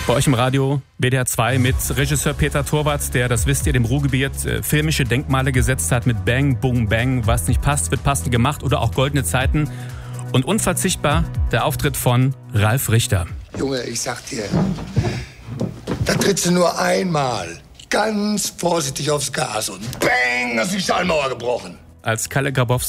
Bei euch im Radio WDR 2 mit Regisseur Peter Torwarth, der, das wisst ihr, dem Ruhrgebiet filmische Denkmale gesetzt hat mit Bang, Boom, Bang. Was nicht passt, wird passend gemacht oder auch Goldene Zeiten. Und unverzichtbar der Auftritt von Ralf Richter. Junge, ich sag dir, da trittst du nur einmal ganz vorsichtig aufs Gas und bang, hast die Schallmauer gebrochen. Als Kalle Grabowski